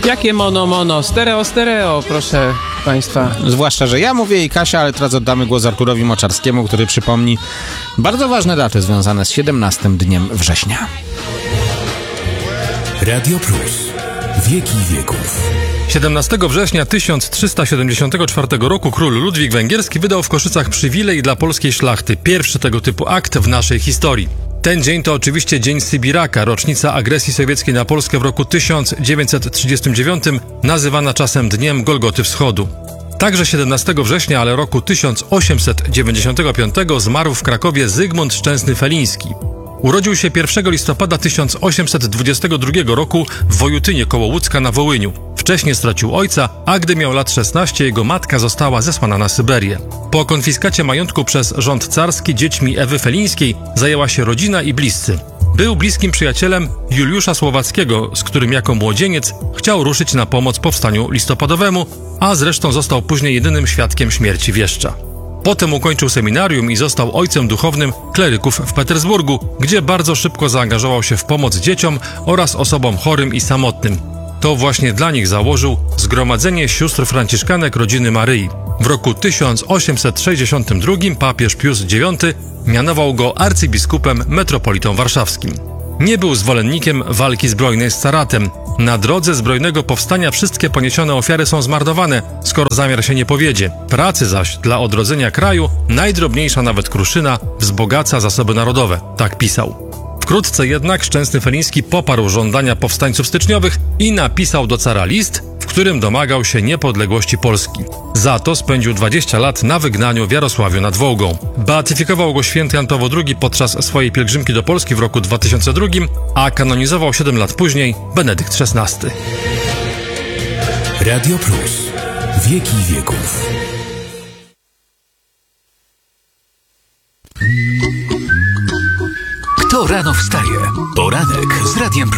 Jakie mono, stereo, proszę Państwa. Zwłaszcza, że ja mówię i Kasia, ale teraz oddamy głos Arturowi Moczarskiemu, który przypomni bardzo ważne daty związane z 17 dniem września. Radio Plus. Wieki wieków. 17 września 1374 roku król Ludwik Węgierski wydał w Koszycach przywilej dla polskiej szlachty. Pierwszy tego typu akt w naszej historii. Ten dzień to oczywiście Dzień Sybiraka, rocznica agresji sowieckiej na Polskę w roku 1939, nazywana czasem Dniem Golgoty Wschodu. Także 17 września, ale roku 1895 zmarł w Krakowie Zygmunt Szczęsny-Feliński. Urodził się 1 listopada 1822 roku w Wojutynie koło Łódzka na Wołyniu. Wcześniej stracił ojca, a gdy miał lat 16, jego matka została zesłana na Syberię. Po konfiskacie majątku przez rząd carski dziećmi Ewy Felińskiej zajęła się rodzina i bliscy. Był bliskim przyjacielem Juliusza Słowackiego, z którym jako młodzieniec chciał ruszyć na pomoc powstaniu listopadowemu, a zresztą został później jedynym świadkiem śmierci wieszcza. Potem ukończył seminarium i został ojcem duchownym kleryków w Petersburgu, gdzie bardzo szybko zaangażował się w pomoc dzieciom oraz osobom chorym i samotnym. To właśnie dla nich założył Zgromadzenie Sióstr Franciszkanek Rodziny Maryi. W roku 1862 papież Pius IX mianował go arcybiskupem metropolitą warszawskim. Nie był zwolennikiem walki zbrojnej z caratem. Na drodze zbrojnego powstania wszystkie poniesione ofiary są zmarnowane, skoro zamiar się nie powiedzie. Pracy zaś dla odrodzenia kraju najdrobniejsza nawet kruszyna wzbogaca zasoby narodowe, tak pisał. Wkrótce jednak Szczęsny-Feliński poparł żądania powstańców styczniowych i napisał do cara list, w którym domagał się niepodległości Polski. Za to spędził 20 lat na wygnaniu w Jarosławiu nad Wołgą. Beatyfikował go święty Jan Paweł II podczas swojej pielgrzymki do Polski w roku 2002, a kanonizował 7 lat później Benedykt XVI. Radio Plus. Wieki wieków. Kto rano wstaje? Poranek z Radiem Plus.